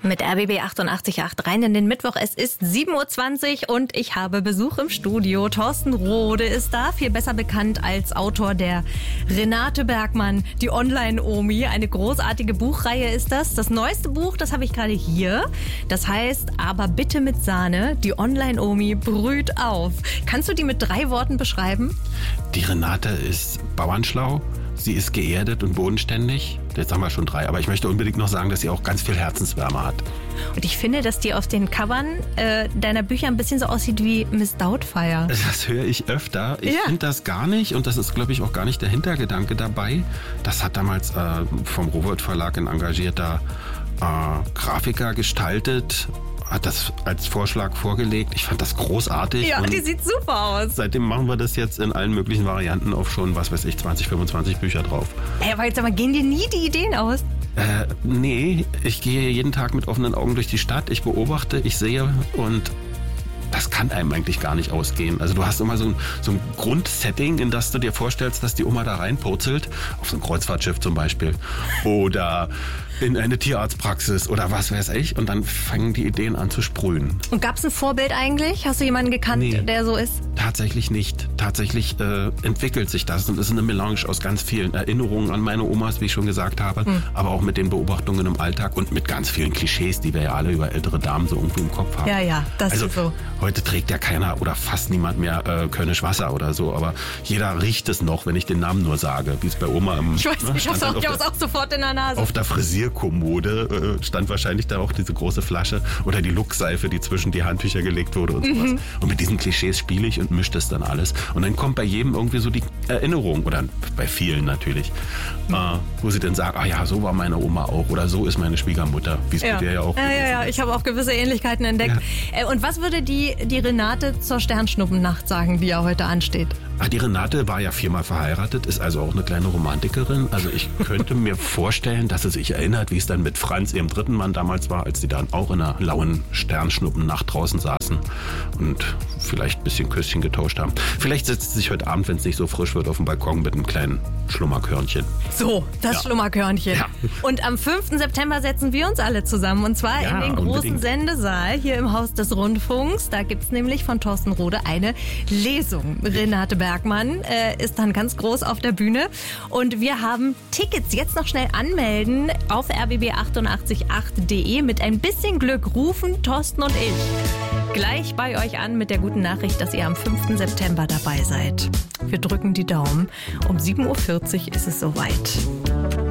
Mit RBB 88.8 rein in den Mittwoch. Es ist 7.20 Uhr und ich habe Besuch im Studio. Thorsten Rohde ist da, viel besser bekannt als Autor der Renate Bergmann, die Online-Omi. Eine großartige Buchreihe ist das. Das neueste Buch, das habe ich gerade hier. Das heißt, aber bitte mit Sahne, die Online-Omi brüht auf. Kannst du die mit 3 Worten beschreiben? Die Renate ist bauernschlau. Sie ist geerdet und bodenständig. Jetzt haben wir schon 3, aber ich möchte unbedingt noch sagen, dass sie auch ganz viel Herzenswärme hat. Und ich finde, dass die auf den Covern deiner Bücher ein bisschen so aussieht wie Miss Doubtfire. Das höre ich öfter. Ich finde das gar nicht und das ist, glaube ich, auch gar nicht der Hintergedanke dabei. Das hat damals vom Rowohlt Verlag ein engagierter Grafiker gestaltet, hat das als Vorschlag vorgelegt. Ich fand das großartig. Ja, die sieht super aus. Seitdem machen wir das jetzt in allen möglichen Varianten auf schon, 20, 25 Bücher drauf. Aber jetzt gehen dir nie die Ideen aus? Nee, ich gehe jeden Tag mit offenen Augen durch die Stadt. Ich beobachte, ich sehe und das kann einem eigentlich gar nicht ausgehen. Also du hast immer so ein Grundsetting, in das du dir vorstellst, dass die Oma da reinpurzelt, auf so ein Kreuzfahrtschiff zum Beispiel oder in eine Tierarztpraxis oder was weiß ich und dann fangen die Ideen an zu sprühen. Und gab es ein Vorbild eigentlich? Hast du jemanden gekannt, der so ist? Tatsächlich nicht. Tatsächlich entwickelt sich das und es ist eine Melange aus ganz vielen Erinnerungen an meine Omas, wie ich schon gesagt habe, aber auch mit den Beobachtungen im Alltag und mit ganz vielen Klischees, die wir ja alle über ältere Damen so irgendwie im Kopf haben. Ja, das ist so. Heute trägt ja keiner oder fast niemand mehr Kölnisch Wasser oder so, aber jeder riecht es noch, wenn ich den Namen nur sage, wie es bei Oma im... Ich weiß, ich hab's auch sofort in der Nase. Auf der Frisierkommode stand wahrscheinlich da auch diese große Flasche oder die Lux-Seife, die zwischen die Handtücher gelegt wurde und sowas. Und mit diesen Klischees spiele ich und mische das dann alles. Und dann kommt bei jedem irgendwie so die Erinnerung, oder bei vielen natürlich, wo sie dann sagen, so war meine Oma auch oder so ist meine Schwiegermutter, wie es bei dir ja auch ist. Ja, ich habe auch gewisse Ähnlichkeiten entdeckt. Ja. Und was würde die Renate zur Sternschnuppennacht sagen, die ja heute ansteht? Die Renate war ja 4-mal verheiratet, ist also auch eine kleine Romantikerin. Also ich könnte mir vorstellen, dass sie sich erinnert, wie es dann mit Franz, ihrem 3. Mann damals war, als die dann auch in einer lauen Sternschnuppennacht draußen saßen und vielleicht ein bisschen Küsschen getauscht haben. Vielleicht setzt sie sich heute Abend, wenn es nicht so frisch wird, auf den Balkon mit einem kleinen Schlummerkörnchen. So, das Schlummerkörnchen. Ja. Und am 5. September setzen wir uns alle zusammen und zwar in den großen Sendesaal hier im Haus des Rundfunks. Da gibt es nämlich von Thorsten Rohde eine Lesung. Renate Bergmann ist dann ganz groß auf der Bühne und wir haben Tickets. Jetzt noch schnell anmelden auf rbb888.de. Mit ein bisschen Glück rufen Thorsten und ich gleich bei euch an mit der guten Nachricht, dass ihr am 5. September dabei seid. Wir drücken die Daumen. Um 7.40 Uhr ist es soweit.